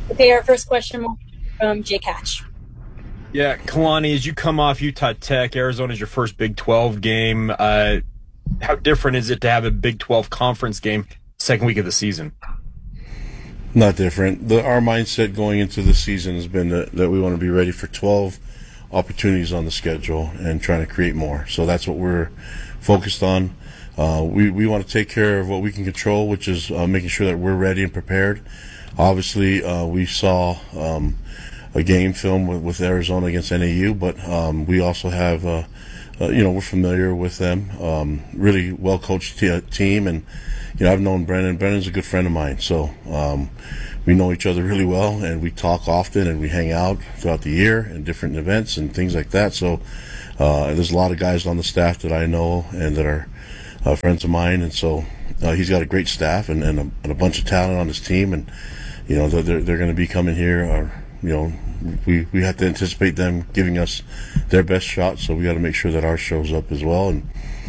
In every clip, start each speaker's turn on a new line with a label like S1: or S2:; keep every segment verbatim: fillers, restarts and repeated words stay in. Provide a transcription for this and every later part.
S1: Okay, our first question will be from Jake Hatch.
S2: Yeah, Kalani, as you come off Utah Tech, Arizona's your first Big twelve game. Uh, how different is it to have a Big twelve conference game second week of the season?
S3: Not different. The, our mindset going into the season has been that, that we want to be ready for twelve opportunities on the schedule and trying to create more. So that's what we're focused on. Uh, we, we want to take care of what we can control, which is uh, making sure that we're ready and prepared. Obviously, uh, we saw um, a game film with, with Arizona against N A U, but um, we also have, uh, uh, you know, we're familiar with them. Um, really well coached t- team, and you know, I've known Brennan. Brennan's a good friend of mine, so um, we know each other really well, and we talk often, and we hang out throughout the year and different events and things like that. So uh, there's a lot of guys on the staff that I know and that are uh, friends of mine, and so uh, he's got a great staff and, and, a, and a bunch of talent on his team, and you know, they're they're going to be coming here. Or, you know, we we have to anticipate them giving us their best shot, so we got to make sure that ours shows up as well. And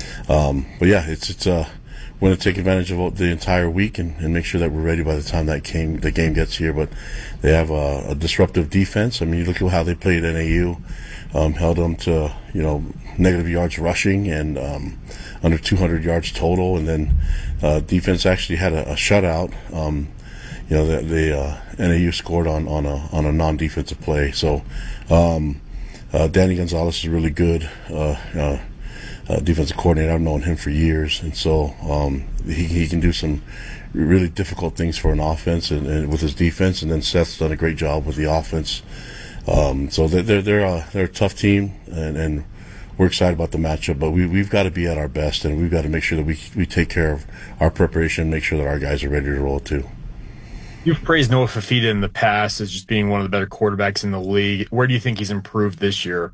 S3: um, but yeah, it's it's uh we're going to take advantage of the entire week and, and make sure that we're ready by the time that game the game gets here. But they have a, a disruptive defense. I mean, you look at how they played N A U, um, held them to you know negative yards rushing and um, under two hundred yards total, and then uh, defense actually had a, a shutout. Um, You know, the, the uh, N A U scored on, on a on a non-defensive play. So, um, uh, Danny Gonzalez is really good uh, uh, uh, defensive coordinator. I've known him for years, and so um, he he can do some really difficult things for an offense and, and with his defense. And then Seth's done a great job with the offense. Um, so they're they're they're a, they're a tough team, and, and we're excited about the matchup. But we we've got to be at our best, and we've got to make sure that we we take care of our preparation, make sure that our guys are ready to roll too.
S2: You've praised Noah Fifita in the past as just being one of the better quarterbacks in the league. Where do you think he's improved this year?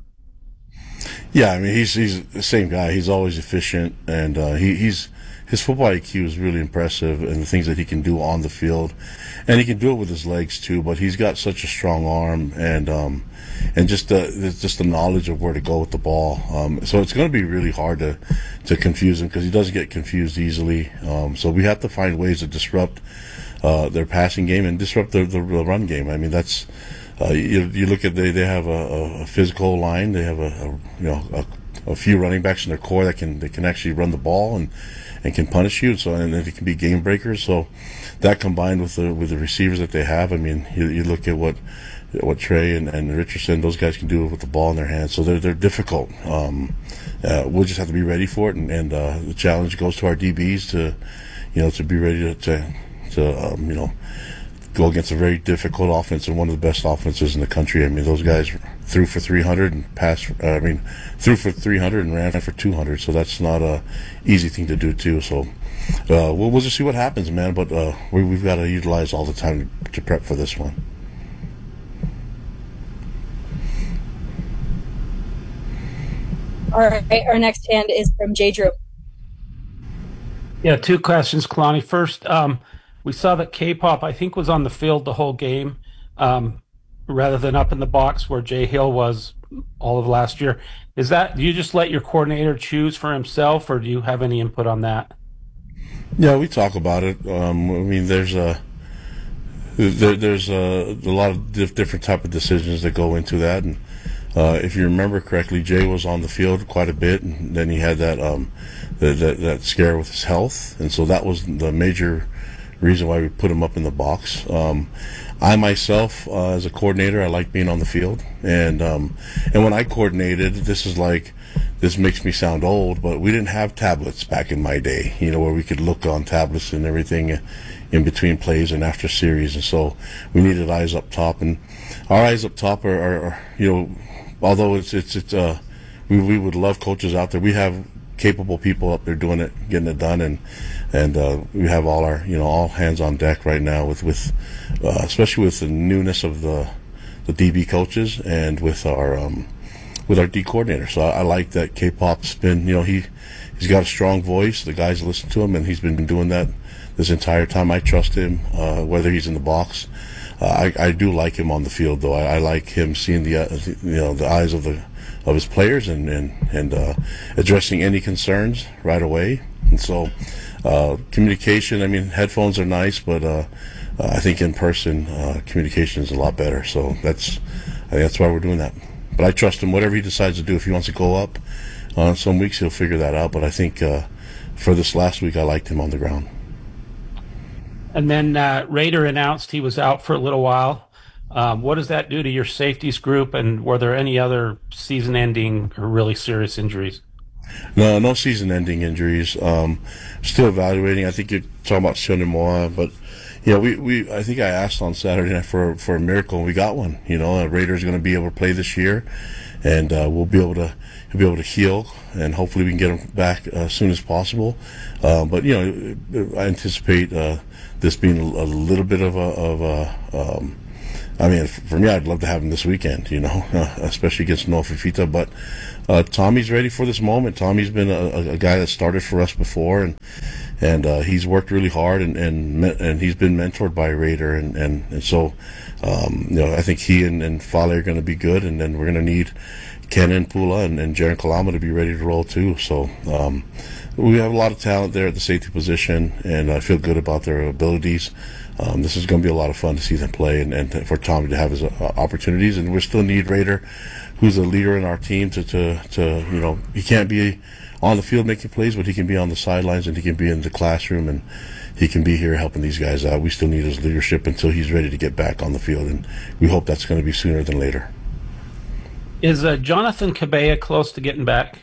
S3: Yeah, I mean, he's he's the same guy. He's always efficient, and uh, he, he's his football I Q is really impressive, and the things that he can do on the field, and he can do it with his legs too. But he's got such a strong arm, and um, and just the just the knowledge of where to go with the ball. Um, so it's going to be really hard to to confuse him because he doesn't get confused easily. Um, so we have to find ways to disrupt Uh, their passing game and disrupt the, the, the run game. I mean, that's uh, you, you look at they they have a, a physical line. They have a, a you know a, a few running backs in their core that can they can actually run the ball and, and can punish you. So and they can be game breakers. So that combined with the with the receivers that they have, I mean, you, you look at what what Trey and, and Richardson, those guys can do with the ball in their hands. So they're they're difficult. Um, uh, we'll just have to be ready for it, and, and uh, the challenge goes to our D Bs to you know to be ready to. to to um, you know go against a very difficult offense and one of the best offenses in the country. I mean, those guys threw for three hundred and passed. Uh, I mean, threw for three hundred and ran for two hundred. So that's not a easy thing to do too. So uh, we'll, we'll just see what happens, man. But uh, we, we've got to utilize all the time to, to prep for this one.
S1: All right, our next hand is from Jay Drew.
S4: Yeah, two questions, Kalani. First, um, we saw that K-pop, I think, was on the field the whole game, um, rather than up in the box where Jay Hill was all of last year. Is that, do you just let your coordinator choose for himself, or do you have any input on that?
S3: Yeah, we talk about it. Um, I mean, there's a there, there's a, a lot of diff- different type of decisions that go into that, and uh, if you remember correctly, Jay was on the field quite a bit, and then he had that um, that, that that scare with his health, and so that was the major reason why we put him up in the box. Um, I myself, uh, as a coordinator, I like being on the field, and um, and when I coordinated, this is like, this makes me sound old, but we didn't have tablets back in my day, you know, where we could look on tablets and everything in between plays and after series, and so we needed eyes up top, and our eyes up top are, are, are you know, although it's it's it's uh, we we would love coaches out there. We have capable people up there doing it, getting it done, and and uh, we have all our you know all hands on deck right now with with uh, especially with the newness of the the D B coaches and with our um, with our D coordinator. So I, I like that K-pop's been you know he he's got a strong voice. The guys listen to him, and he's been doing that this entire time. I trust him, uh, whether he's in the box. Uh, I, I do like him on the field, though. I, I like him seeing the, uh, the you know the eyes of the of his players and and and uh, addressing any concerns right away. And so, uh, communication. I mean, headphones are nice, but uh, uh, I think in person uh, communication is a lot better. So that's I think that's why we're doing that. But I trust him. Whatever he decides to do, if he wants to go up on some weeks, he'll figure that out. But I think uh, for this last week, I liked him on the ground.
S4: And then uh, Rader announced he was out for a little while. Um, what does that do to your safeties group? And were there any other season-ending or really serious injuries?
S3: No, no season-ending injuries. Um, still evaluating. I think you're talking about Sean Moa, but yeah, we, we I think I asked on Saturday night for for a miracle, and we got one. You know, a Raider's going to be able to play this year, and uh, we'll be able to he'll be able to heal, and hopefully we can get him back uh, as soon as possible. Uh, but you know, I anticipate uh, this being a little bit of a of a. Um, I mean, for me, I'd love to have him this weekend, you know, uh, especially against Noah Fifita. But uh, Tommy's ready for this moment. Tommy's been a, a guy that started for us before, and and uh, he's worked really hard, and and, and he's been mentored by Raider, and and, and so um, you know, I think he and, and Fale are going to be good, and then we're going to need Kenan Pula and, and Jaren Kalama to be ready to roll too. So um, we have a lot of talent there at the safety position, and I feel good about their abilities. Um, this is going to be a lot of fun to see them play, and, and for Tommy to have his uh, opportunities. And we still need Raider, who's a leader in our team, to, to, to, you know, he can't be on the field making plays, but he can be on the sidelines, and he can be in the classroom, and he can be here helping these guys out. We still need his leadership until he's ready to get back on the field, and we hope that's going to be sooner than later.
S4: Is uh, Jonathan Cabella close to getting back?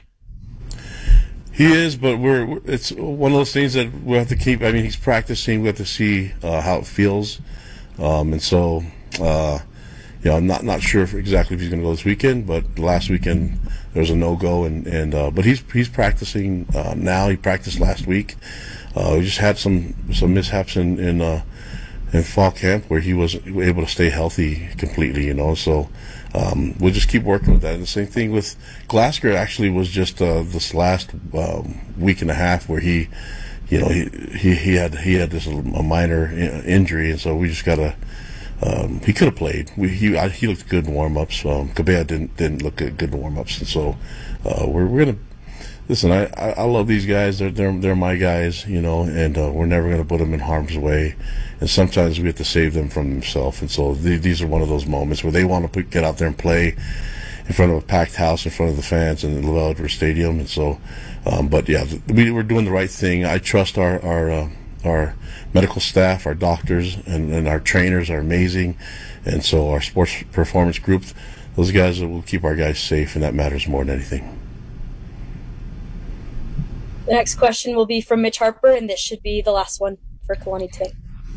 S3: He is, but we're it's one of those things that we have to keep. I mean, he's practicing. We have to see uh, how it feels, um, and so uh, you know, I'm not not sure if exactly if he's going to go this weekend. But last weekend there was a no go, and and uh, but he's he's practicing uh, now. He practiced last week. Uh, we just had some some mishaps in in, uh, in fall camp where he wasn't able to stay healthy completely. You know, so. Um, we'll just keep working with that. And the same thing with Glasgow. Actually, was just uh, this last um, week and a half where he, you know, he he, he had he had this a minor injury, and so we just gotta. Um, he could have played. We, he I, he looked good in warm-ups. Um, Cabella didn't didn't look good in warm-ups, and so uh, we're we're gonna. Listen, I, I, I love these guys. They're they're they're my guys, you know, and uh, we're never going to put them in harm's way. And sometimes we have to save them from themselves. And so th- these are one of those moments where they want to put, get out there and play in front of a packed house, in front of the fans in the Lavelle Edwards Stadium. And so, um, but yeah, th- we we're doing the right thing. I trust our our uh, our medical staff, our doctors, and, and our trainers are amazing. And so our sports performance group, those guys will keep our guys safe, and that matters more than anything.
S1: The next question will be from Mitch Harper, and this should be the last one for Kalani today.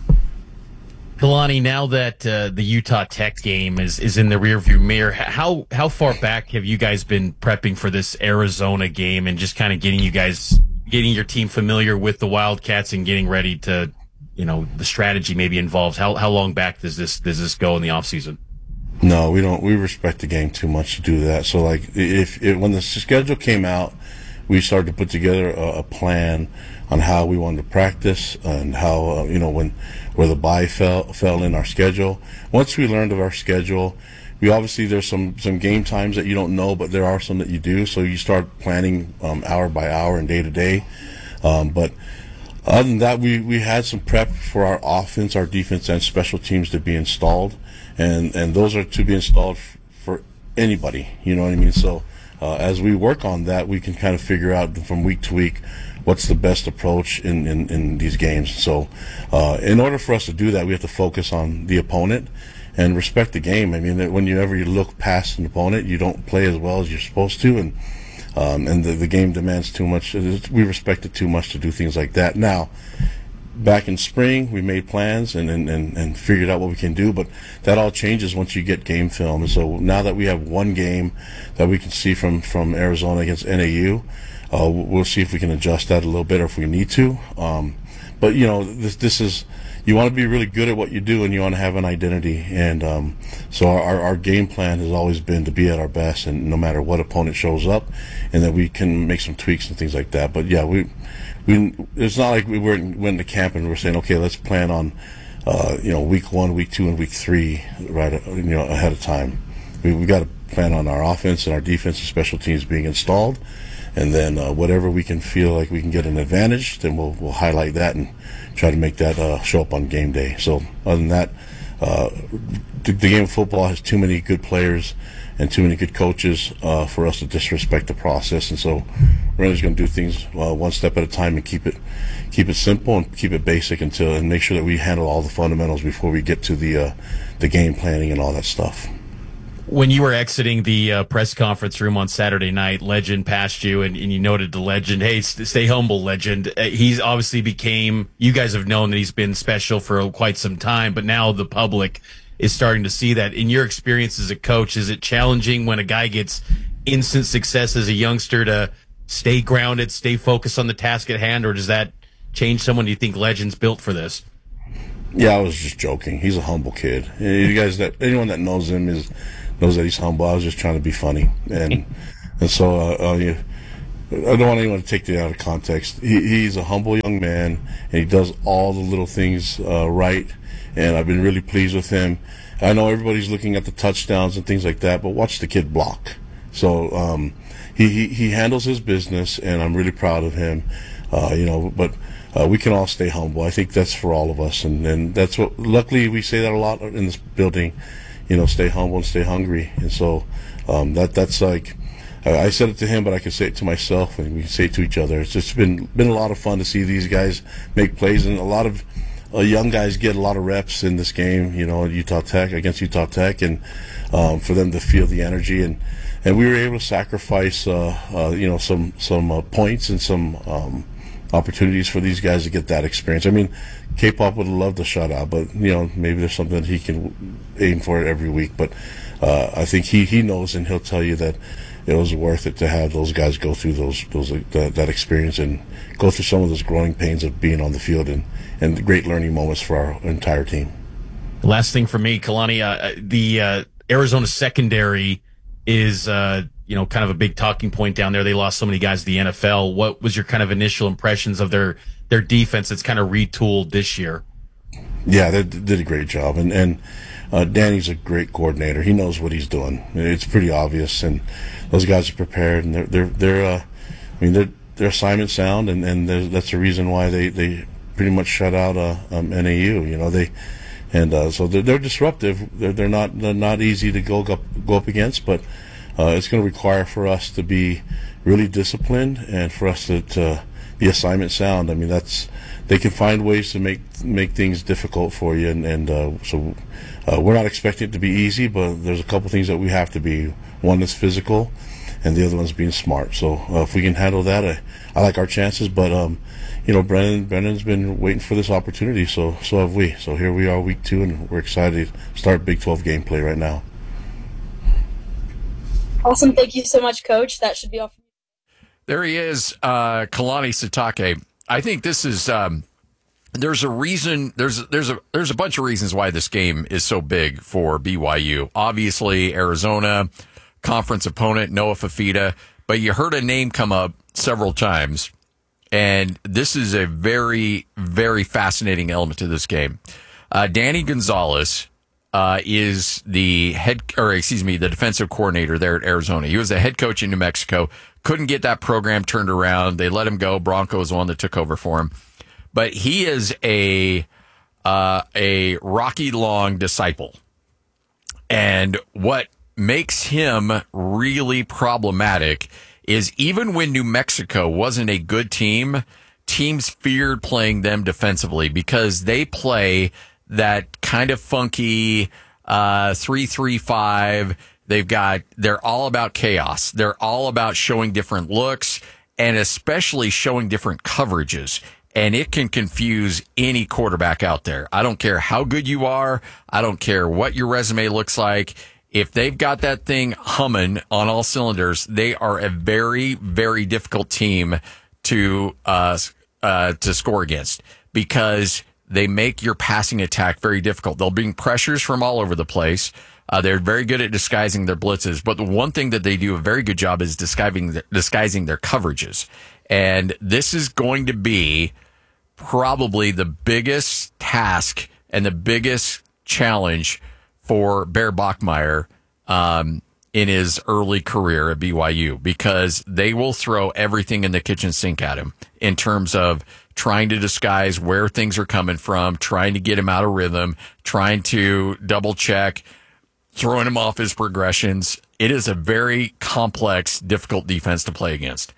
S5: Kalani, now that uh, the Utah Tech game is, is in the rearview mirror, how how far back have you guys been prepping for this Arizona game and just kind of getting you guys, getting your team familiar with the Wildcats and getting ready to, you know, the strategy maybe involved? How how long back does this does this go in the offseason?
S3: No, we don't. We respect the game too much to do that. So, like, if, if when the schedule came out, we started to put together a, a plan on how we wanted to practice and how uh, you know when where the bye fell fell in our schedule. Once we learned of our schedule, we obviously there's some some game times that you don't know, but there are some that you do. So you start planning um, hour by hour and day to day. Um, but other than that, we we had some prep for our offense, our defense, and special teams to be installed, and and those are to be installed f- for anybody. You know what I mean? So. Uh, as we work on that, we can kind of figure out from week to week what's the best approach in, in, in these games. So uh, in order for us to do that, we have to focus on the opponent and respect the game. I mean, whenever you look past an opponent, you don't play as well as you're supposed to, and um, and the, the game demands too much. We respect it too much to do things like that. Now, back in spring, we made plans and, and, and, and figured out what we can do, but that all changes once you get game film. And so now that we have one game that we can see from, from Arizona against N A U, uh, we'll see if we can adjust that a little bit or if we need to. Um, but, you know, this, this is, you want to be really good at what you do and you want to have an identity. And um, so our, our game plan has always been to be at our best, and no matter what opponent shows up, and that we can make some tweaks and things like that. But, yeah, we... We, it's not like we were went to camp and we're saying, okay, let's plan on, uh, you know, week one, week two, and week three, right, you know, ahead of time. We we got to plan on our offense and our defense and special teams being installed, and then uh, whatever we can feel like we can get an advantage, then we'll we'll highlight that and try to make that uh, show up on game day. So other than that, uh, the, the game of football has too many good players and too many good coaches uh, for us to disrespect the process, and so we're just going to do things uh, one step at a time and keep it keep it simple and keep it basic until and make sure that we handle all the fundamentals before we get to the uh, the game planning and all that stuff.
S5: When you were exiting the uh, press conference room on Saturday night, Legend passed you, and, and you noted to Legend, hey, st- stay humble, Legend. Uh, he's obviously became, you guys have known that he's been special for quite some time, but now the public is starting to see that. In your experience as a coach, is it challenging when a guy gets instant success as a youngster to stay grounded, stay focused on the task at hand, or does that change someone? Do you think Legend's built for this?
S3: Yeah, I was just joking. He's a humble kid. You guys, that anyone that knows him is knows that he's humble. I was just trying to be funny, and and so uh, uh, you, I don't want anyone to take that out of context. He, he's a humble young man, and he does all the little things uh, right. And I've been really pleased with him. I know everybody's looking at the touchdowns and things like that, but watch the kid block. So um, he, he he handles his business, and I'm really proud of him. Uh, you know, but uh, we can all stay humble. I think that's for all of us, and, and that's what. Luckily, we say that a lot in this building. You know, stay humble and stay hungry, and so um, that that's like I said it to him, but I can say it to myself, and we can say it to each other. It's just been been a lot of fun to see these guys make plays, and a lot of uh, young guys get a lot of reps in this game. You know, Utah Tech against Utah Tech, and um, for them to feel the energy, and and we were able to sacrifice uh, uh, you know some some uh, points and some um, opportunities for these guys to get that experience. I mean, K-Pop would have loved a shutout, but you know maybe there's something that he can aim for every week. But uh, I think he, he knows, and he'll tell you that it was worth it to have those guys go through those those that, that experience and go through some of those growing pains of being on the field and and the great learning moments for our entire team.
S5: Last thing for me, Kalani, uh, the uh, Arizona secondary is uh, you know kind of a big talking point down there. They lost so many guys to the N F L. What was your kind of initial impressions of their their defense that's kind of retooled this year?
S3: Yeah, they did a great job, and and uh, Danny's a great coordinator. He knows what he's doing. It's pretty obvious, and those guys are prepared, and they're they're they're. Uh, I mean, they're they're assignment sound, and and that's the reason why they, they pretty much shut out uh, um, N A U. You know they, and uh, so they're, they're disruptive. They're they're not they're not easy to go up go up against, but uh, it's going to require for us to be really disciplined and for us to. to the assignment sound. I mean, that's they can find ways to make make things difficult for you, and, and uh, so uh, we're not expecting it to be easy, but there's a couple things that we have to be. One is physical, and the other one's being smart. So uh, if we can handle that, I, I like our chances. But um, you know, Brennan Brennan's been waiting for this opportunity, so so have we. So here we are, week two, and we're excited to start Big twelve gameplay right now.
S1: Awesome. Thank you so much, Coach. That should be all.
S6: There he is, uh, Kalani Sitake. I think this is um, there's a reason. There's there's a there's a bunch of reasons why this game is so big for B Y U. Obviously, Arizona conference opponent Noah Fifita, but you heard a name come up several times, and this is a very very fascinating element to this game. Uh, Danny Gonzalez uh, is the head, or excuse me, the defensive coordinator there at Arizona. He was the head coach in New Mexico. Couldn't get that program turned around. They let him go. Bronco was the one that took over for him. But he is a uh, a Rocky Long disciple. And what makes him really problematic is even when New Mexico wasn't a good team, teams feared playing them defensively because they play that kind of funky uh, three three five. They've got, they're all about chaos. They're all about showing different looks and especially showing different coverages. And it can confuse any quarterback out there. I don't care how good you are. I don't care what your resume looks like. If they've got that thing humming on all cylinders, they are a very, very difficult team to, uh, uh, to score against because they make your passing attack very difficult. They'll bring pressures from all over the place. Uh, they're very good at disguising their blitzes, but the one thing that they do a very good job is disguising disguising their coverages. And this is going to be probably the biggest task and the biggest challenge for Bear Bachmeier um, in his early career at B Y U because they will throw everything in the kitchen sink at him in terms of trying to disguise where things are coming from, trying to get him out of rhythm, trying to double check, throwing him off his progressions. It is a very complex, difficult defense to play against.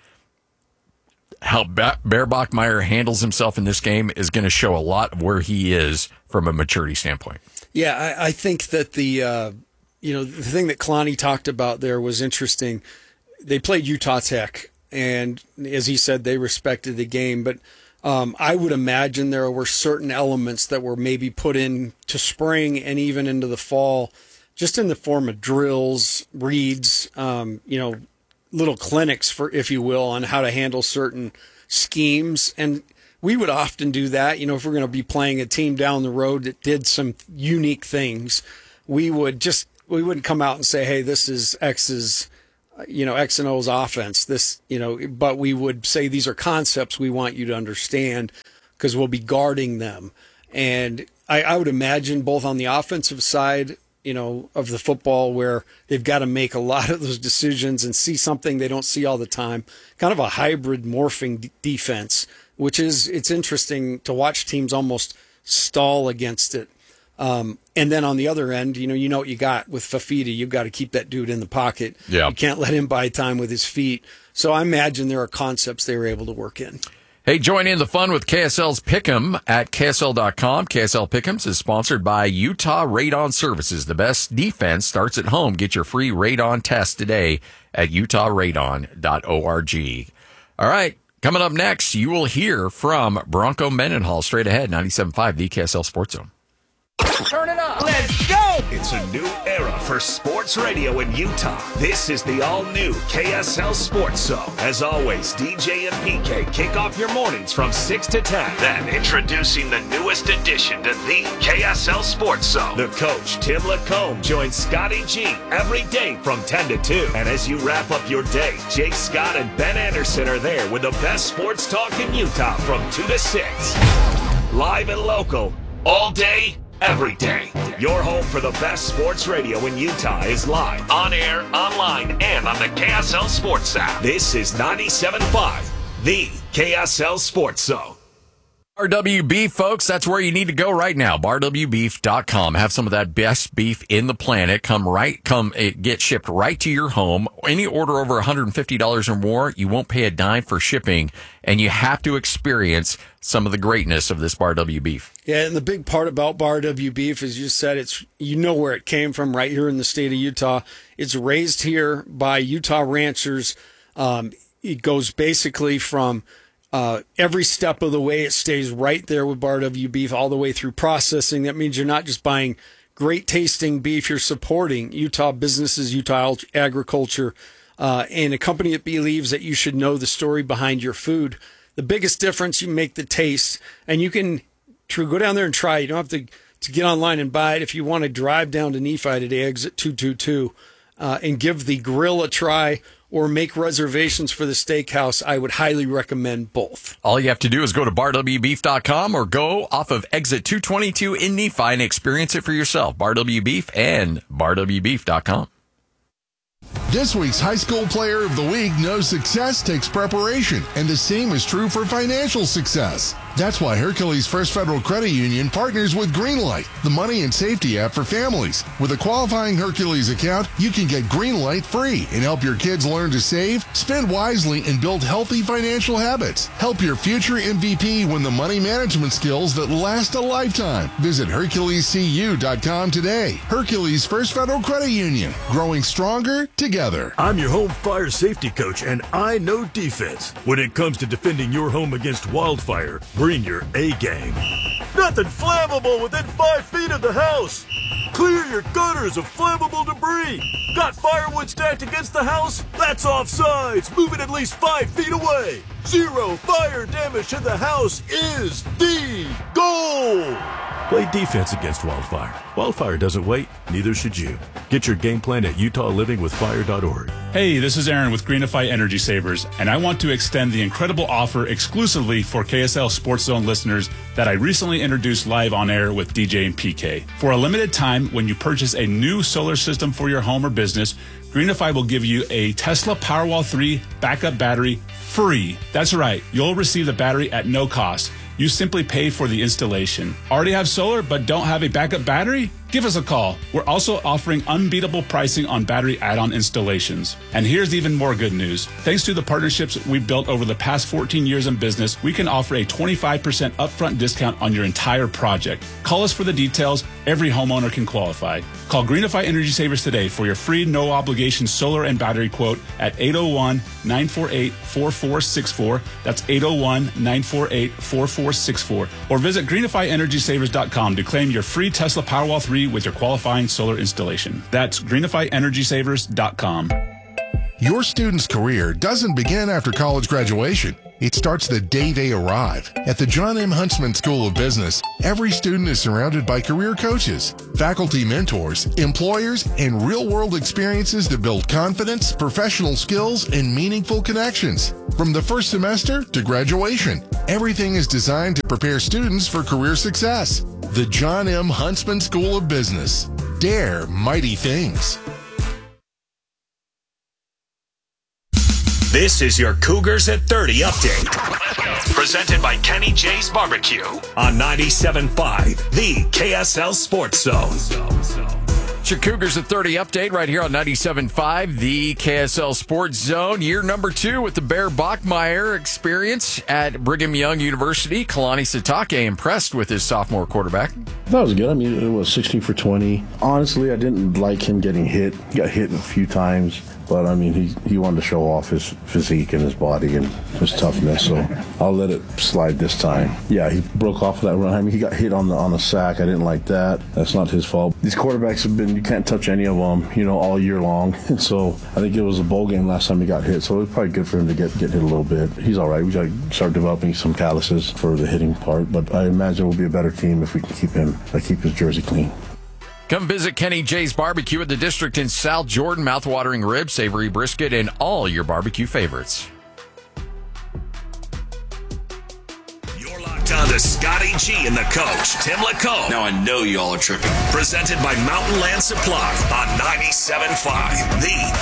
S6: How ba- Bear Bachmeier handles himself in this game is going to show a lot of where he is from a maturity standpoint.
S7: Yeah, I, I think that the uh, you know the thing that Kalani talked about there was interesting. They played Utah Tech, and as he said, they respected the game. But um, I would imagine there were certain elements that were maybe put in to spring and even into the fall, just in the form of drills, reads, um, you know, little clinics, for if you will, on how to handle certain schemes. And we would often do that. You know, if we're going to be playing a team down the road that did some unique things, we would just, we wouldn't come out and say, hey, this is X's, you know, X and O's offense. This, you know, but we would say these are concepts we want you to understand because we'll be guarding them. And I, I would imagine both on the offensive side, you know, of the football where they've got to make a lot of those decisions and see something they don't see all the time, kind of a hybrid morphing d- defense, which is, it's interesting to watch teams almost stall against it. Um, and then on the other end, you know, you know what you got with Fafita. You've got to keep that dude in the pocket.
S6: Yeah.
S7: You can't let him buy time with his feet. So I imagine there are concepts they were able to work in.
S6: Hey, join in the fun with K S L's Pick'em at K S L dot com. K S L Pick'ems is sponsored by Utah Radon Services. The best defense starts at home. Get your free radon test today at utah radon dot org. All right, coming up next, you will hear from Bronco Mendenhall straight ahead, ninety-seven point five, the K S L Sports Zone.
S8: Turn it up. Let's go. It's a new era for sports radio in Utah. This is the all-new K S L Sports Zone. As always, D J and P K kick off your mornings from six to ten. Then, introducing the newest addition to the K S L Sports Zone. The coach, Tim Lacombe, joins Scotty G every day from ten to two. And as you wrap up your day, Jake Scott and Ben Anderson are there with the best sports talk in Utah from two to six. Live and local, all day, every day. Your home for the best sports radio in Utah is live, on air, online, and on the K S L Sports app. This is ninety-seven point five, the K S L Sports Zone.
S6: Bar W Beef, folks, that's where you need to go right now. bar w beef dot com. Have some of that best beef in the planet. Come right, come it get shipped right to your home. Any order over one hundred fifty dollars or more, you won't pay a dime for shipping, and you have to experience some of the greatness of this Bar W Beef.
S7: Yeah, and the big part about Bar W Beef, as you said, it's, you know where it came from, right here in the state of Utah. It's raised here by Utah ranchers. Um, it goes basically from Uh, every step of the way. It stays right there with Bar W Beef all the way through processing. That means you're not just buying great tasting beef, you're supporting Utah businesses, Utah agriculture, uh, and a company that believes that you should know the story behind your food. The biggest difference, you make the taste, and you can tr- go down there and try. You don't have to, to get online and buy it. If you want to drive down to Nephi today, exit two two two, uh, and give the grill a try, or make reservations for the steakhouse, I would highly recommend both.
S6: All you have to do is go to bar w beef dot com or go off of exit two twenty-two in Nephi and experience it for yourself. Bar W Beef and bar w beef dot com.
S9: This week's High School Player of the Week knows success takes preparation, and the same is true for financial success. That's why Hercules First Federal Credit Union partners with Greenlight, the money and safety app for families. With a qualifying Hercules account, you can get Greenlight free and help your kids learn to save, spend wisely, and build healthy financial habits. Help your future M V P win the money management skills that last a lifetime. Visit hercules c u dot com today. Hercules First Federal Credit Union, growing stronger together.
S10: I'm your home fire safety coach, and I know defense. When it comes to defending your home against wildfire, bring your A game. Nothing flammable within five feet of the house. Clear your gutters of flammable debris. Got firewood stacked against the house? That's offsides. Move it at least five feet away. Zero fire damage to the house is the goal. Play defense against Wildfire. Wildfire doesn't wait, neither should you. Get your game plan at utah living with fire dot org.
S11: Hey, this is Aaron with Greenify Energy Savers, and I want to extend the incredible offer exclusively for K S L Sports Zone listeners that I recently introduced live on air with D J and P K. For a limited time, when you purchase a new solar system for your home or business, Greenify will give you a Tesla Powerwall three backup battery free. That's right, you'll receive the battery at no cost. You simply pay for the installation. Already have solar but don't have a backup battery? Give us a call. We're also offering unbeatable pricing on battery add-on installations. And here's even more good news. Thanks to the partnerships we've built over the past fourteen years in business, we can offer a twenty-five percent upfront discount on your entire project. Call us for the details. Every homeowner can qualify. Call Greenify Energy Savers today for your free no-obligation solar and battery quote at eight oh one, nine four eight, four four six four. That's eight oh one, nine four eight, four four six four. Or visit greenify energy savers dot com to claim your free Tesla Powerwall three with your qualifying solar installation. That's greenify energy savers dot com.
S9: Your student's career doesn't begin after college graduation. It starts the day they arrive. At the John M. Huntsman School of Business, every student is surrounded by career coaches, faculty mentors, employers, and real-world experiences that build confidence, professional skills, and meaningful connections. From the first semester to graduation, everything is designed to prepare students for career success. The John M. Huntsman School of Business. Dare mighty things.
S8: This is your Cougars at thirty update. Presented by Kenny J's Barbecue on ninety-seven point five, the K S L Sports Zone.
S6: It's your Cougars at thirty update right here on ninety-seven point five, the K S L Sports Zone. Year number two with the Bear Bachmeier experience at Brigham Young University. Kalani Sitake impressed with his sophomore quarterback.
S3: That was good. I mean, it was sixteen for twenty. Honestly, I didn't like him getting hit. He got hit a few times. But, I mean, he, he wanted to show off his physique and his body and his toughness, so I'll let it slide this time. Yeah, he broke off of that run. I mean, he got hit on the on the sack. I didn't like that. That's not his fault. These quarterbacks have been, you can't touch any of them, you know, all year long. And so I think it was a bowl game last time he got hit, so it was probably good for him to get, get hit a little bit. He's all right. We got to start developing some calluses for the hitting part, but I imagine we'll be a better team if we can keep him, uh, keep his jersey clean.
S6: Come visit Kenny J's Barbecue at the District in South Jordan. Mouth-watering ribs, savory brisket, and all your barbecue favorites.
S8: You're locked on to Scotty G and the coach, Tim LaComb.
S12: Now I know y'all are tripping.
S8: Presented by Mountain Land Supply on ninety-seven point five, the